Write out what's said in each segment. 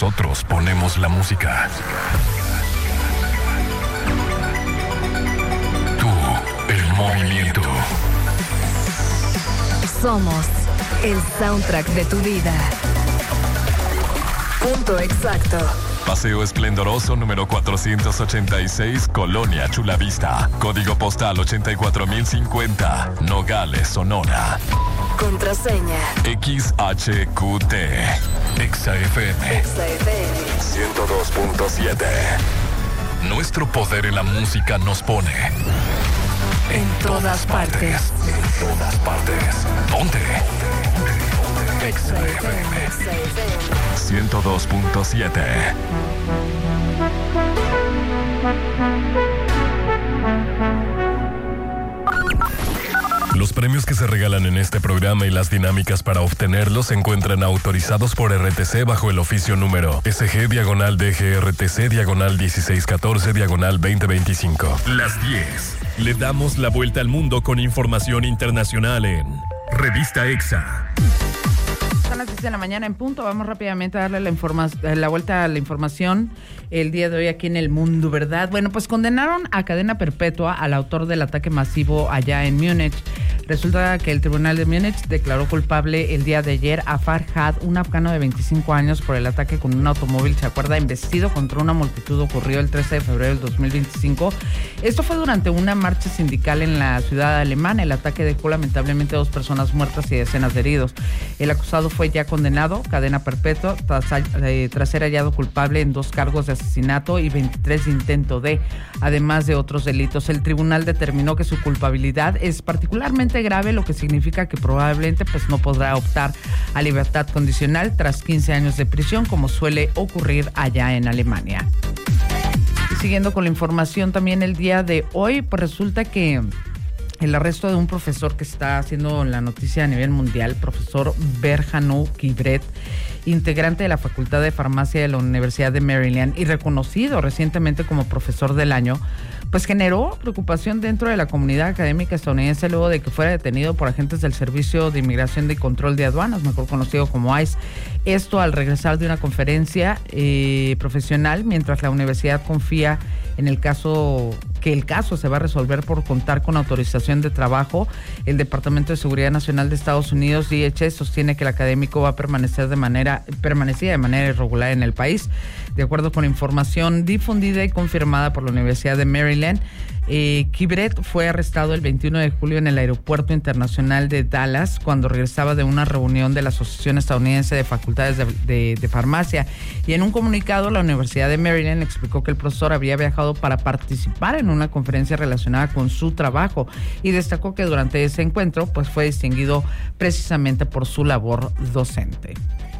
Nosotros ponemos la música. Tú, el movimiento. Somos el soundtrack de tu vida. Punto exacto. Paseo Esplendoroso número 486, Colonia Chulavista. Código postal 84050, Nogales, Sonora. Contraseña XHQT. XFM 102.7. Nuestro poder en la música nos pone en todas partes. En todas partes. Ponte. XFM 102.7. Los premios que se regalan en este programa y las dinámicas para obtenerlos se encuentran autorizados por RTC bajo el oficio número SG-DGRTC/1614/2025. Las 10. Le damos la vuelta al mundo con información internacional en Revista EXA. Son las 10 de la mañana en punto. Vamos rápidamente a darle la vuelta a la información el día de hoy aquí en El Mundo, ¿verdad? Bueno, pues condenaron a cadena perpetua al autor del ataque masivo allá en Múnich. Resulta que el tribunal de Múnich declaró culpable el día de ayer a Farhad, un afgano de 25 años, por el ataque con un automóvil, ¿se acuerda?, embestido contra una multitud. Ocurrió el 13 de febrero del 2025. Esto fue durante una marcha sindical en la ciudad alemana. El ataque dejó lamentablemente 2 personas muertas y decenas de heridos. El acusado fue ya condenado, cadena perpetua, tras ser hallado culpable en 2 cargos de asesinato y 23 de intento de, además de otros delitos. El tribunal determinó que su culpabilidad es particularmente grave, lo que significa que probablemente pues no podrá optar a libertad condicional tras 15 años de prisión, como suele ocurrir allá en Alemania. Y siguiendo con la información también el día de hoy, pues resulta que el arresto de un profesor que está haciendo la noticia a nivel mundial, profesor Berhanu Kibret, integrante de la Facultad de Farmacia de la Universidad de Maryland y reconocido recientemente como profesor del año, pues generó preocupación dentro de la comunidad académica estadounidense luego de que fuera detenido por agentes del Servicio de Inmigración y Control de Aduanas, mejor conocido como ICE. Esto al regresar de una conferencia profesional, mientras la universidad confía en el caso se va a resolver por contar con autorización de trabajo. El Departamento de Seguridad Nacional de Estados Unidos, DHS, sostiene que el académico va a permanecía de manera irregular en el país. De acuerdo con información difundida y confirmada por la Universidad de Maryland, Kibret fue arrestado el 21 de julio en el Aeropuerto Internacional de Dallas cuando regresaba de una reunión de la Asociación Estadounidense de Facultades de Farmacia. Y en un comunicado, la Universidad de Maryland explicó que el profesor había viajado para participar en una conferencia relacionada con su trabajo y destacó que durante ese encuentro pues fue distinguido precisamente por su labor docente.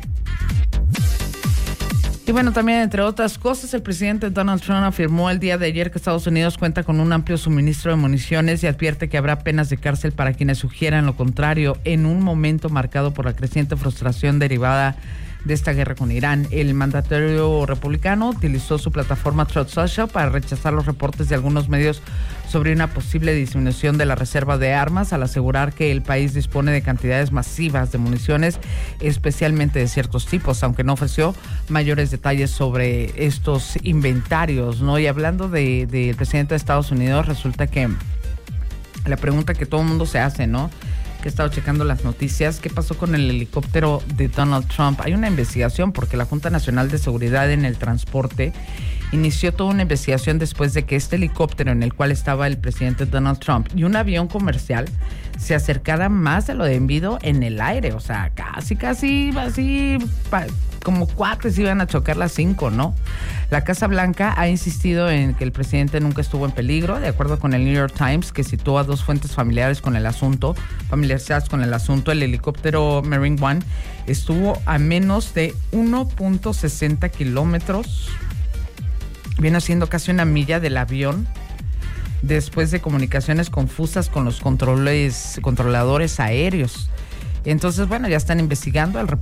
Y bueno, también entre otras cosas, el presidente Donald Trump afirmó el día de ayer que Estados Unidos cuenta con un amplio suministro de municiones y advierte que habrá penas de cárcel para quienes sugieran lo contrario en un momento marcado por la creciente frustración derivada de esta guerra con Irán. El mandatario republicano utilizó su plataforma Truth Social para rechazar los reportes de algunos medios sobre una posible disminución de la reserva de armas, al asegurar que el país dispone de cantidades masivas de municiones, especialmente de ciertos tipos, aunque no ofreció mayores detalles sobre estos inventarios, ¿no? Y hablando del presidente de Estados Unidos, resulta que la pregunta que todo el mundo se hace, ¿no?, que he estado checando las noticias, ¿qué pasó con el helicóptero de Donald Trump? Hay una investigación porque la Junta Nacional de Seguridad en el Transporte inició toda una investigación después de que este helicóptero en el cual estaba el presidente Donald Trump y un avión comercial se acercaran más de lo debido en el aire, o sea, casi así, como cuates iban a chocar las 5, ¿no? La Casa Blanca ha insistido en que el presidente nunca estuvo en peligro, de acuerdo con el New York Times, que citó a 2 fuentes familiarizadas con el asunto. El helicóptero Marine One estuvo a menos de 1.60 kilómetros, viene siendo casi una milla del avión, después de comunicaciones confusas con los controladores aéreos. Entonces, bueno, ya están investigando el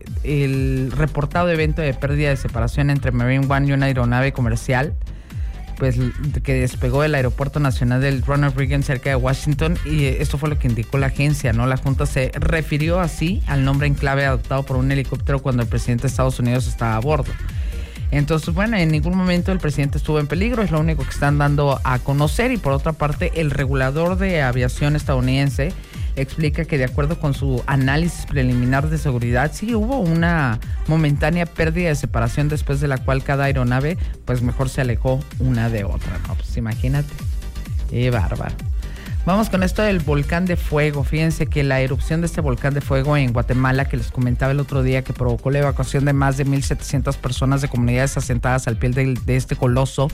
reportado evento de pérdida de separación entre Marine One y una aeronave comercial pues que despegó del Aeropuerto Nacional del Ronald Reagan cerca de Washington, y esto fue lo que indicó la agencia, ¿no? La Junta se refirió así al nombre en clave adoptado por un helicóptero cuando el presidente de Estados Unidos estaba a bordo. Entonces, bueno, en ningún momento el presidente estuvo en peligro, es lo único que están dando a conocer. Y por otra parte, el regulador de aviación estadounidense explica que de acuerdo con su análisis preliminar de seguridad, sí hubo una momentánea pérdida de separación después de la cual cada aeronave pues mejor se alejó una de otra, ¿no? Pues imagínate, qué bárbaro. Vamos con esto del volcán de fuego. Fíjense que la erupción de este volcán de fuego en Guatemala, que les comentaba el otro día, que provocó la evacuación de más de 1,700 personas de comunidades asentadas al pie de este coloso,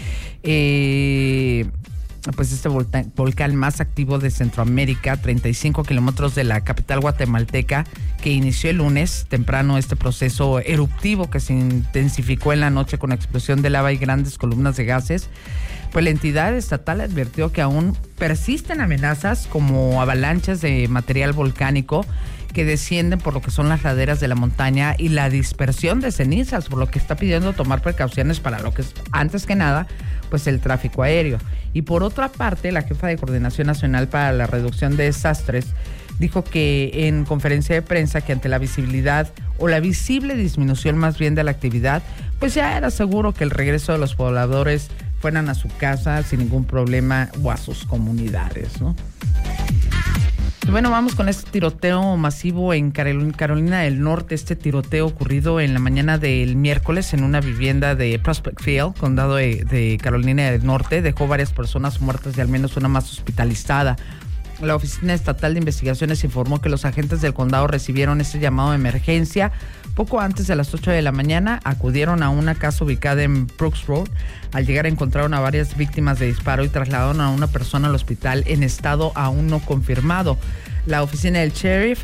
pues este volcán más activo de Centroamérica, 35 kilómetros de la capital guatemalteca, que inició el lunes temprano este proceso eruptivo que se intensificó en la noche con explosión de lava y grandes columnas de gases. Pues la entidad estatal advirtió que aún persisten amenazas como avalanchas de material volcánico que descienden por lo que son las laderas de la montaña y la dispersión de cenizas, por lo que está pidiendo tomar precauciones para lo que es, antes que nada, pues el tráfico aéreo. Y por otra parte, la jefa de Coordinación Nacional para la Reducción de Desastres dijo que en conferencia de prensa que ante la visibilidad o la visible disminución más bien de la actividad, pues ya era seguro que el regreso de los pobladores fueran a su casa sin ningún problema o a sus comunidades, ¿no? Y bueno, vamos con este tiroteo masivo en Carolina del Norte. Este tiroteo ocurrido en la mañana del miércoles en una vivienda de Prospect Field, condado de Carolina del Norte, dejó varias personas muertas y al menos una más hospitalizada. La Oficina Estatal de Investigaciones informó que los agentes del condado recibieron este llamado de emergencia poco antes de las 8 de la mañana. Acudieron a una casa ubicada en Brooks Road. Al llegar encontraron a varias víctimas de disparo y trasladaron a una persona al hospital en estado aún no confirmado. La oficina del sheriff,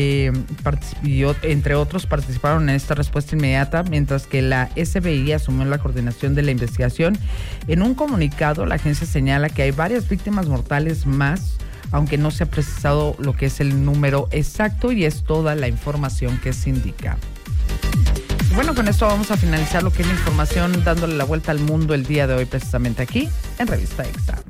entre otros, participaron en esta respuesta inmediata, mientras que la SBI asumió la coordinación de la investigación. En un comunicado, la agencia señala que hay varias víctimas mortales más, aunque no se ha precisado lo que es el número exacto, y es toda la información que se indica. Bueno, con esto vamos a finalizar lo que es la información, dándole la vuelta al mundo el día de hoy, precisamente aquí en Revista Exa.